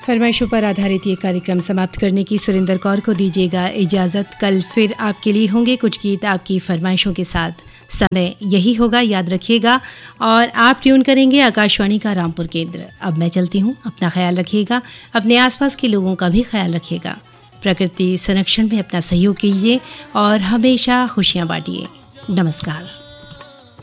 फरमाइशों पर आधारित ये कार्यक्रम समाप्त करने की सुरेंद्र कौर को दीजिएगा इजाज़त। कल फिर आपके लिए होंगे कुछ गीत आपकी फरमाइशों के साथ। समय यही होगा, याद रखिएगा। और आप ट्यून करेंगे आकाशवाणी का रामपुर केंद्र। अब मैं चलती हूँ, अपना ख्याल रखिएगा, अपने आसपास के लोगों का भी ख्याल रखिएगा। प्रकृति संरक्षण में अपना सहयोग कीजिए और हमेशा खुशियाँ बांटिए। नमस्कार।